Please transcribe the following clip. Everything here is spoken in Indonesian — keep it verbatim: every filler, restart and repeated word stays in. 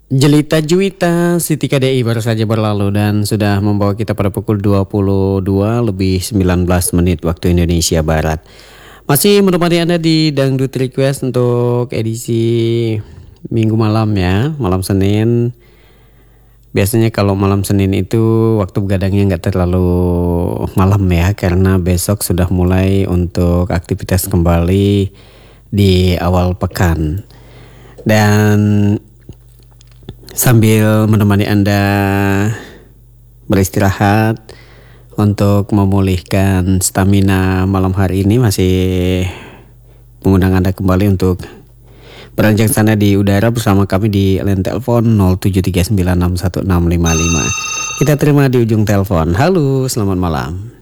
Jelita Juwita Siti K D I baru saja berlalu dan sudah membawa kita pada pukul dua puluh dua lebih sembilan belas menit waktu Indonesia Barat. Masih menemani Anda di Dangdut Request untuk edisi Minggu malam ya, malam Senin. Biasanya kalau malam Senin itu waktu begadangnya nggak terlalu malam ya, karena besok sudah mulai untuk aktivitas kembali di awal pekan. Dan sambil menemani Anda beristirahat untuk memulihkan stamina malam hari ini, masih mengundang Anda kembali untuk beranjak sana di udara bersama kami di line telepon nol tujuh tiga sembilan enam satu enam lima lima. Kita terima di ujung telepon. Halo, selamat malam.